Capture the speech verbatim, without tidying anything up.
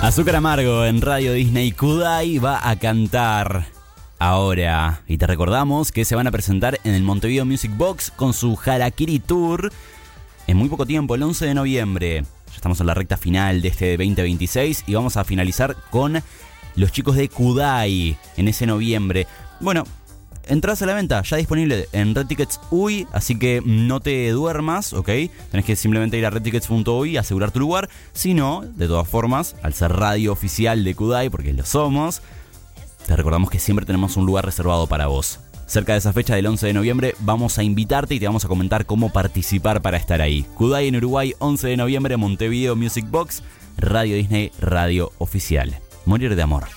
Azúcar Amargo en Radio Disney. Kudai va a cantar ahora. Y te recordamos que se van a presentar en el Montevideo Music Box con su Harakiri Tour en muy poco tiempo, el once de noviembre. Ya estamos en la recta final de este veinte veintiséis y vamos a finalizar con los chicos de Kudai en ese noviembre. Bueno, entradas a la venta ya disponible en Red Tickets U Y, así que no te duermas, ¿ok? Tenés que simplemente ir a red tickets punto u y asegurar tu lugar. Si no, de todas formas, al ser radio oficial de Kudai, porque lo somos, te recordamos que siempre tenemos un lugar reservado para vos. Cerca de esa fecha del once de noviembre vamos a invitarte y te vamos a comentar cómo participar para estar ahí. Kudai en Uruguay, once de noviembre, Montevideo Music Box, Radio Disney, radio oficial. Morir de amor.